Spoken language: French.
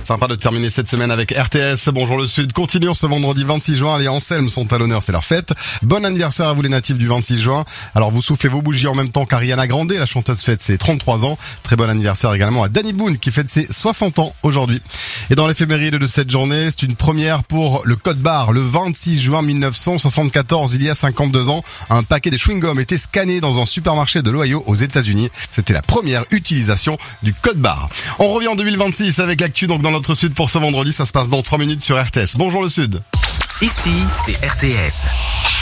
Sympa de terminer cette semaine avec RTS. Bonjour le Sud. Continuons ce vendredi 26 juin. Les Anselmes sont à l'honneur, c'est leur fête. Bon anniversaire à vous les natifs du 26 juin. Alors vous soufflez vos bougies en même temps qu'Ariana Grande, la chanteuse fête ses 33 ans. Très bon anniversaire également à Danny Boone qui fête ses 60 ans aujourd'hui. Et dans l'éphéméride de cette journée, c'est une première pour le code barre. Le 26 juin 1974, il y a 52 ans, un paquet de chewing-gum était scanné dans un supermarché de l'Ohio aux États-Unis. C'était la première utilisation du code barre. On revient en 2026 avec l'actu donc dans notre Sud pour ce vendredi. Ça se passe dans 3 minutes sur RTS. Bonjour le Sud. Ici, c'est RTS.